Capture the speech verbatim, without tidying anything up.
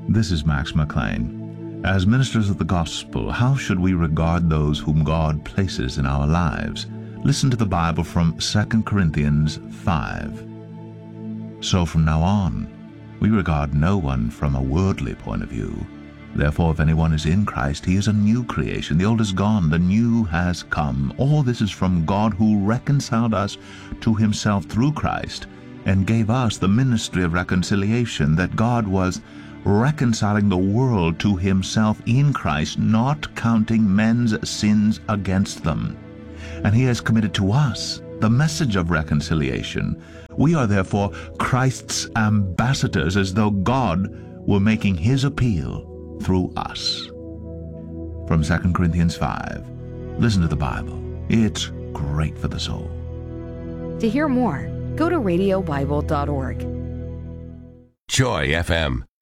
This is Max McLean. As ministers of the gospel, how should we regard those whom God places in our lives? Listen to the Bible from Second Corinthians five. So from now on, we regard no one from a worldly point of view. Therefore, if anyone is in Christ, he is a new creation. The old is gone, the new has come. All this is from God, who reconciled us to himself through Christ and gave us the ministry of reconciliation, that God was reconciling the world to himself in Christ, not counting men's sins against them. And he has committed to us the message of reconciliation. We are therefore Christ's ambassadors, as though God were making his appeal through us. From Second Corinthians five, listen to the Bible. It's great for the soul. To hear more, go to radio bible dot org. Joy F M.